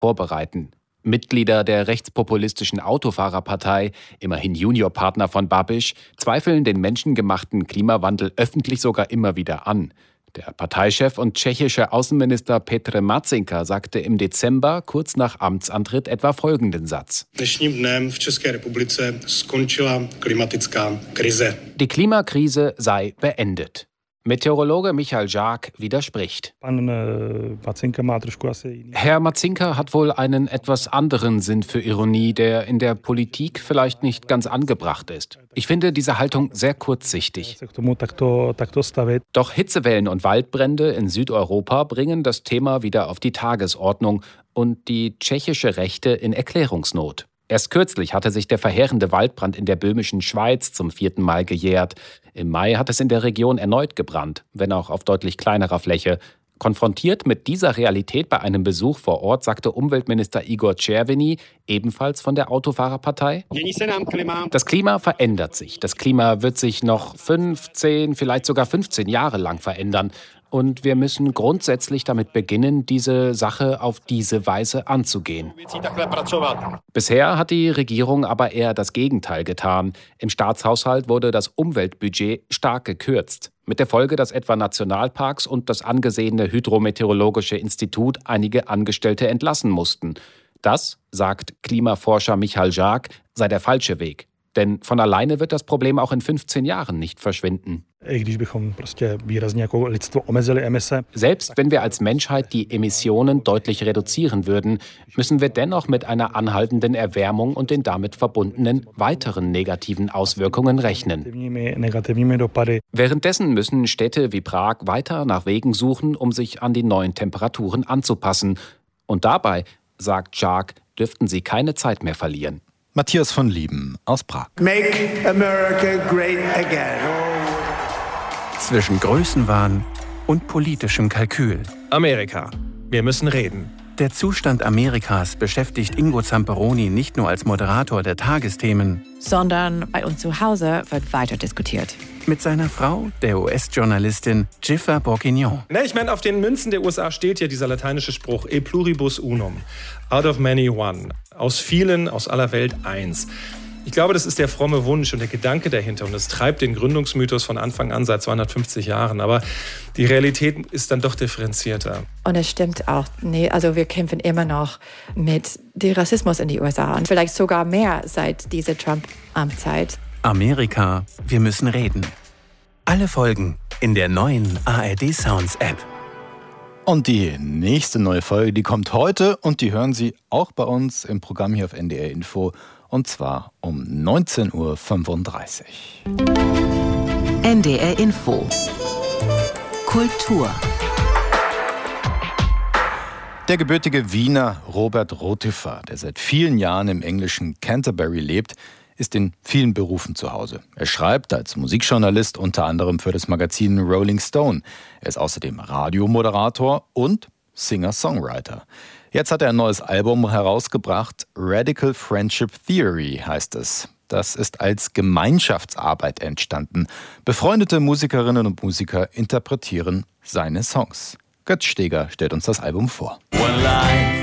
vorbereiten. Mitglieder der rechtspopulistischen Autofahrerpartei, immerhin Juniorpartner von Babiš, zweifeln den menschengemachten Klimawandel öffentlich sogar immer wieder an. Der Parteichef und tschechische Außenminister Petr Marcinka sagte im Dezember, kurz nach Amtsantritt, etwa folgenden Satz: Die Klimakrise sei beendet. Meteorologe Michal Žák widerspricht. Herr Marcinka hat wohl einen etwas anderen Sinn für Ironie, der in der Politik vielleicht nicht ganz angebracht ist. Ich finde diese Haltung sehr kurzsichtig. Doch Hitzewellen und Waldbrände in Südeuropa bringen das Thema wieder auf die Tagesordnung und die tschechische Rechte in Erklärungsnot. Erst kürzlich hatte sich der verheerende Waldbrand in der böhmischen Schweiz zum 4. Mal gejährt. Im Mai hat es in der Region erneut gebrannt, wenn auch auf deutlich kleinerer Fläche. Konfrontiert mit dieser Realität bei einem Besuch vor Ort, sagte Umweltminister Igor Červený, ebenfalls von der Autofahrerpartei: Das Klima verändert sich. Das Klima wird sich noch 15, vielleicht sogar 15 Jahre lang verändern. Und wir müssen grundsätzlich damit beginnen, diese Sache auf diese Weise anzugehen. Bisher hat die Regierung aber eher das Gegenteil getan. Im Staatshaushalt wurde das Umweltbudget stark gekürzt. Mit der Folge, dass etwa Nationalparks und das angesehene Hydrometeorologische Institut einige Angestellte entlassen mussten. Das, sagt Klimaforscher Michal Žák, sei der falsche Weg. Denn von alleine wird das Problem auch in 15 Jahren nicht verschwinden. Selbst wenn wir als Menschheit die Emissionen deutlich reduzieren würden, müssen wir dennoch mit einer anhaltenden Erwärmung und den damit verbundenen weiteren negativen Auswirkungen rechnen. Währenddessen müssen Städte wie Prag weiter nach Wegen suchen, um sich an die neuen Temperaturen anzupassen. Und dabei, sagt Žák, dürften sie keine Zeit mehr verlieren. Matthias von Lieben aus Prag. Make America great again. Zwischen Größenwahn und politischem Kalkül. Amerika. Wir müssen reden. Der Zustand Amerikas beschäftigt Ingo Zamperoni nicht nur als Moderator der Tagesthemen, sondern bei uns zu Hause wird weiter diskutiert. Mit seiner Frau, der US-Journalistin Jiffer Bourguignon. Ich meine, auf den Münzen der USA steht ja dieser lateinische Spruch E pluribus unum. Out of many one. Aus vielen, aus aller Welt eins. Ich glaube, das ist der fromme Wunsch und der Gedanke dahinter. Und das treibt den Gründungsmythos von Anfang an, seit 250 Jahren. Aber die Realität ist dann doch differenzierter. Und es stimmt auch, also wir kämpfen immer noch mit dem Rassismus in die USA. Und vielleicht sogar mehr seit dieser Trump-Amtszeit. Amerika, wir müssen reden. Alle Folgen in der neuen ARD Sounds App. Und die nächste neue Folge, die kommt heute und die hören Sie auch bei uns im Programm hier auf NDR Info. Und zwar um 19.35 Uhr. NDR Info. Kultur. Der gebürtige Wiener Robert Rothüffer, der seit vielen Jahren im englischen Canterbury lebt, ist in vielen Berufen zu Hause. Er schreibt als Musikjournalist unter anderem für das Magazin Rolling Stone. Er ist außerdem Radiomoderator und Singer-Songwriter. Jetzt hat er ein neues Album herausgebracht. Radical Friendship Theory heißt es. Das ist als Gemeinschaftsarbeit entstanden. Befreundete Musikerinnen und Musiker interpretieren seine Songs. Götz Steger stellt uns das Album vor.